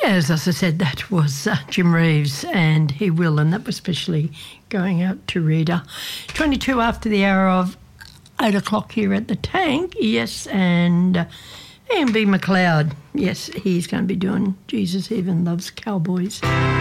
As I said, that was Jim Reeves and He Will, and that was especially going out to Rita. 22 after the hour of 8 o'clock here at the Tank, yes, and Ian B. McLeod, yes, he's going to be doing Jesus Even Loves Cowboys.